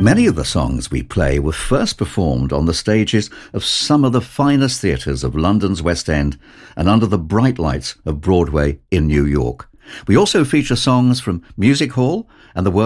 Many of the songs we play were first performed on the stages of some of the finest theatres of London's West End and under the bright lights of Broadway in New York. We also feature songs from Music Hall and the work